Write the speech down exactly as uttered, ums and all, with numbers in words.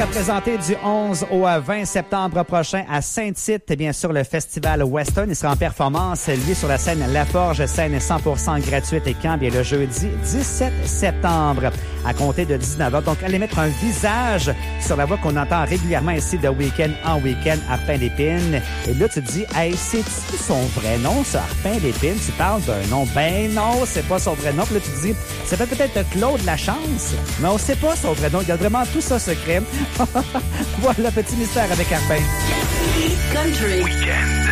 sera présenté du onze au vingt septembre prochain à Saint-Tite. Bien sûr, le festival Weston. Il sera en performance, lui, sur la scène La Forge, scène cent pour cent gratuite. Et quand? Bien, le jeudi dix-sept septembre, à compter de dix-neuf heures. Donc, allez mettre un visage sur la voix qu'on entend régulièrement ici de week-end en week-end, Arpin Lépine. Et là, tu te dis, hey, c'est-tu son vrai nom, ça, Arpin Lépine? Tu parles d'un nom. Ben non, c'est pas son vrai nom. Puis là, tu te dis, ça fait peut-être Claude Lachance, mais on sait pas son vrai nom. Il y a vraiment tout ça secret. Voilà, petit mystère avec Arpin. Country. Weekend.